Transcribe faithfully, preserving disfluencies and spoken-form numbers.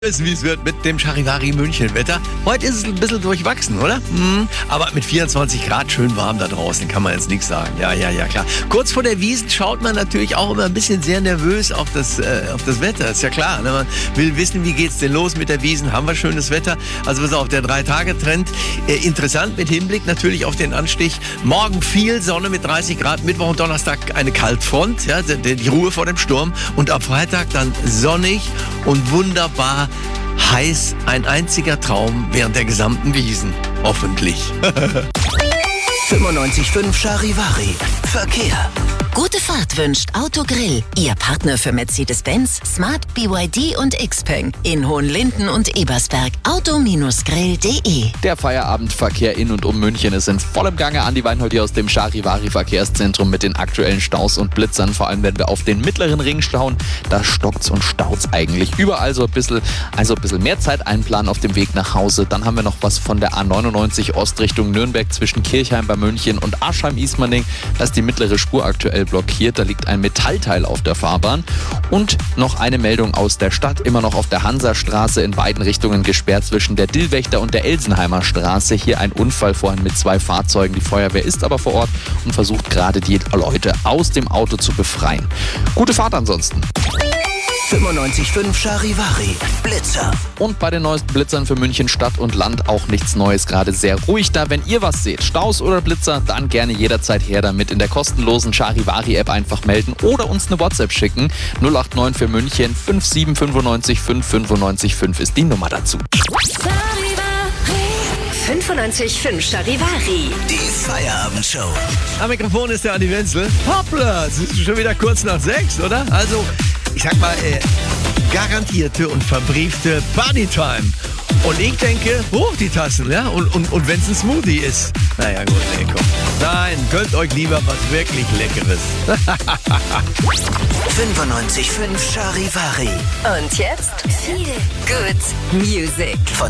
Wissen, wie es wird mit dem Charivari München Wetter. Heute ist es ein bisschen durchwachsen, oder? Hm. Aber mit vierundzwanzig Grad schön warm da draußen, kann man jetzt nichts sagen. Ja, ja, ja, klar. Kurz vor der Wiesn schaut man natürlich auch immer ein bisschen sehr nervös auf das, äh, auf das Wetter. Ist ja klar. Ne? Man will wissen, wie geht's denn los mit der Wiesn? Haben wir schönes Wetter? Also pass auf, der Drei-Tage-Trend. Äh, interessant mit Hinblick natürlich auf den Anstich. Morgen viel Sonne mit dreißig Grad. Mittwoch und Donnerstag eine Kaltfront. Ja, die, die Ruhe vor dem Sturm. Und am Freitag dann sonnig und wunderbar heiß, ein einziger Traum während der gesamten Wiesn. Hoffentlich. fünfundneunzig Komma fünf Charivari. Verkehr. Gute Fahrt wünscht Autogrill, Ihr Partner für Mercedes-Benz, Smart, B Y D und Xpeng in Hohenlinden und Ebersberg. Auto Grill punkt de. Der Feierabendverkehr in und um München ist in vollem Gange. Andi Weinhold hier aus dem Charivari-Verkehrszentrum mit den aktuellen Staus und Blitzern. Vor allem, wenn wir auf den mittleren Ring schauen, da stockt's und staut's eigentlich überall. So ein bisschen, also ein bisschen mehr Zeit einplanen auf dem Weg nach Hause. Dann haben wir noch was von der A neunundneunzig Ost Richtung Nürnberg zwischen Kirchheim bei München und Aschheim-Ismaning. Da ist die mittlere Spur aktuell blockiert. Da liegt ein Metallteil auf der Fahrbahn. Und noch eine Meldung aus der Stadt. Immer noch auf der Hansastraße in beiden Richtungen gesperrt zwischen der Dillwächter und der Elsenheimer Straße. Hier ein Unfall vorhin mit zwei Fahrzeugen. Die Feuerwehr ist aber vor Ort und versucht gerade die Leute aus dem Auto zu befreien. Gute Fahrt ansonsten. fünfundneunzig Komma fünf Charivari. Blitzer. Und bei den neuesten Blitzern für München Stadt und Land auch nichts Neues, gerade sehr ruhig da. Wenn ihr was seht, Staus oder Blitzer, dann gerne jederzeit her damit. In der kostenlosen Charivari-App einfach melden oder uns eine WhatsApp schicken. null acht neun für München fünf sieben fünf neun fünf fünf neun fünf ist die Nummer dazu. fünfundneunzig Komma fünf Charivari. Die Feierabendshow. Am Mikrofon ist der Andi Wenzel. Hoppla, es ist schon wieder kurz nach sechs, oder? Also, ich sag mal, äh, garantierte und verbriefte Partytime. Und ich denke, hoch die Tassen, ja? Und, und, und wenn es ein Smoothie ist. Naja, gut, nee, komm. Nein, gönnt euch lieber was wirklich Leckeres. fünfundneunzig Komma fünf Charivari. Und jetzt viel Good Music. Von